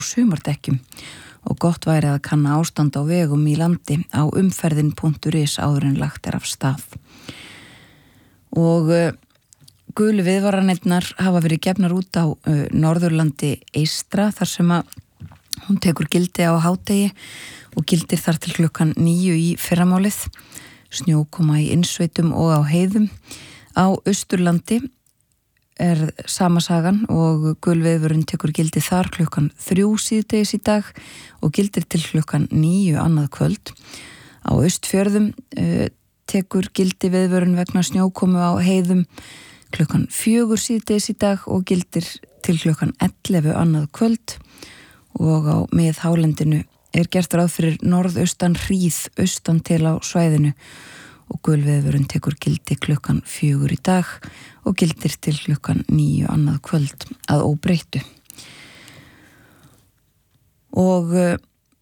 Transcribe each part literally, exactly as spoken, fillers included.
sumardekkjum og gott væri að kanna ástand á vegum í landi á umferðin punktur is áður en lagt er af stað. Og uh, gulu viðvaranirnar hafa verið gefnar út á uh, Norðurlandi eystra þar sem að hún tekur gildi á hádegi og gildir þar til klukkan níu í fyrramálið. Snjókoma í innsveitum og á heiðum. Á Austurlandi er sama sagan og gulviðvörun tekur gildi þar klukkan þrjú síðdegis í dag og gildir til klukkan níu annað kvöld. Á Austfjörðum uh, tekur gildi viðvörun vegna snjókomu á heiðum klukkan fjögur síðdegis í dag og gildir til klukkan ellefu annað kvöld. Og á miðhálendinu er gert ráð fyrir norðaustan hríð austan til á svæðinu og gulviðvörun tekur gildi klukkan fjögur í dag og gildir til klukkan níu annað kvöld að óbreyttu. Og uh,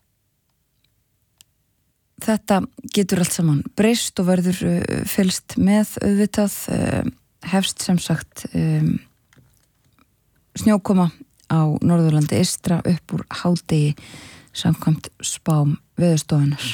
þetta getur allt saman breyst og verður uh, fylgst með auðvitað, uh, hefst sem sagt um, snjókoma á Norðurlandi eystra upp úr hádegi samkvæmt spám Veðurstofunnar.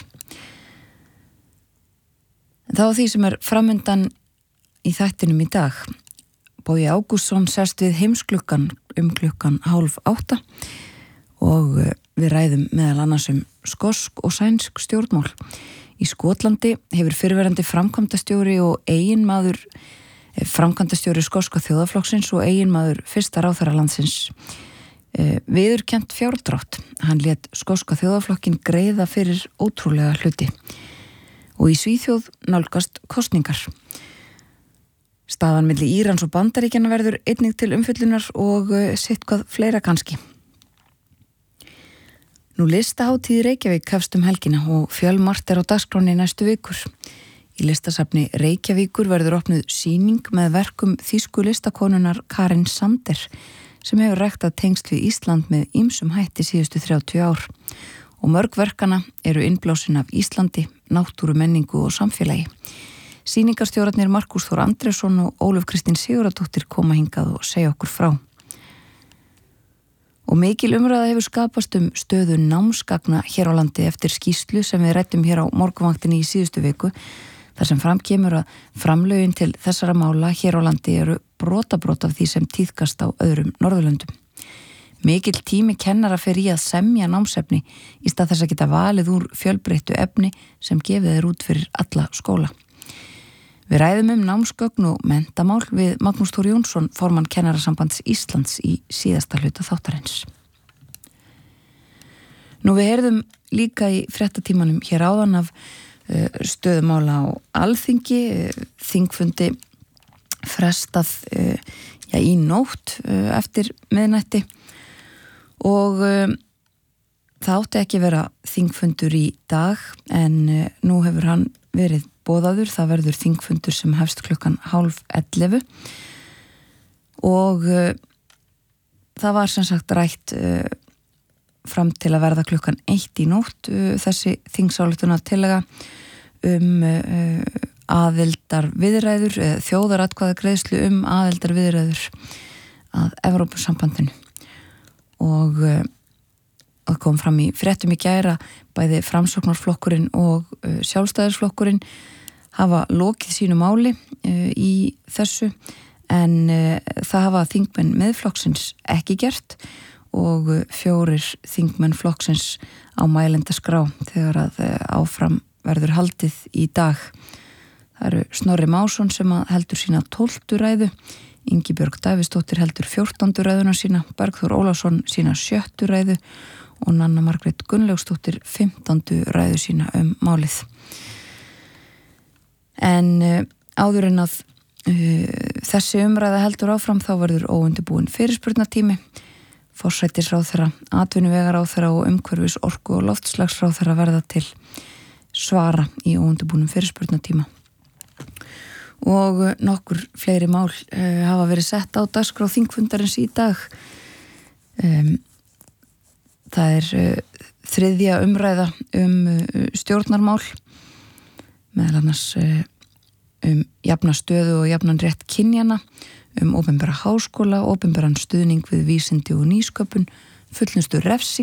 Það var því sem er framundan í þættinum í dag. Bogi Ágústsson sest við heimsklukkan um klukkan hálf átta og við ræðum meðal annars um skosk og sænsk stjórnmál. Í Skotlandi hefur fyrrverandi framkvæmdastjóri og eiginmaður framkvæmdastjóri skoska þjóðarflokksins og eiginmaður fyrsta ráðherra landsins viðurkennt fjárdrátt. Hann lét skoska þjóðarflokkin greiða fyrir ótrúlega hluti. Og í Svíþjóð nálgast kosningar. Staðan milli Írans og Bandaríkjanna verður einnig til umfjöllunar og sitthvað fleira kannski. Nú listahátíð í Reykjavík hefst um helgina og fjölmargt er á dagskráni næstu vikur. Í listasafni Reykjavíkur verður opnuð sýning með verkum þýsku listakonunar Karin Sander sem hefur ræktað tengsl við Ísland með ýmsum hætti síðustu þrjátíu ár. Og mörg verkana eru innblásin af Íslandi, náttúru, menningu og samfélagi. Sýningarstjórarnir Markús Þór Andrésson og Ólöf Kristín Sigurðardóttir koma hingað og segja okkur frá. Og mikil umræða hefur skapast um stöðu námsgagna hér á landi eftir skýrslu sem við ræddum hér á morgunvaktinni í síðustu viku, þar sem fram kemur að framlögin til þessara mála hér á landi eru brotabrot af því sem tíðkast á öðrum Norðurlöndum. Mikill tími kennara fer í að semja námsefni í stað þess að geta valið úr fjölbreyttu efni sem gefið er út fyrir alla skóla. Við ræðum um námsgögn og menntamál við Magnús Þór Jónsson, formann Kennarasambands Íslands í síðasta hluta þáttarins. Nú við heyrðum líka í fréttatímanum hér áðan af uh, stöðumála á Alþingi, uh, þingfundi frestað uh, já, í nótt uh, eftir miðnætti. Og um, það átti ekki vera þingfundur í dag en uh, nú hefur hann verið boðaður. Það verður þingfundur sem hefst klukkan hálf ellefu og uh, það var sem sagt rætt uh, fram til að verða klukkan eitt í nótt uh, þessi þingsályktunar tillaga um uh, aðildar viðræður, uh, þjóðaratkvæðagreiðslu um aðildar viðræður að Evrópusambandinu. Og uh, að kom fram í fréttum í gær að bæði Framsóknarflokkurinn og uh, Sjálfstæðisflokkurinn hafa lokið sínu máli uh, í þessu en uh, það hafa þingmenn meðflokksins ekki gert og uh, fjórir þingmenn flokksins á mælendaskrá þegar að uh, áfram verður haldið í dag. Það eru Snorri Másson sem að heldur sína tólftu ræðu, Ingibjörg Davíðsdóttir heldur fjórtándu ræðuna sína, Bergþór Ólafsson sína sjöttu ræðu og Nanna Margrét Gunnlaugsdóttir fimmtándu ræðu sína um málið. En uh, áður en að uh, þessi umræða heldur áfram þá verður óundirbúin fyrirspurnatími. Forsætisráðherra, atvinnuvegaráðherra og umhverfis orku og loftslagsráðherra verða til svara í óundirbúnum fyrirspurnatíma. Og nokkur fleiri mál uh, hafa verið sett á dagskrá þingfundarins í dag. Um, það er uh, þriðja umræða um uh, stjórnarmál, meðal annars uh, um jafna stöðu og jafnan rétt kynjana, um opinbera háskóla, opinberan stuðning við vísindi og nýsköpun, fullnustu refsing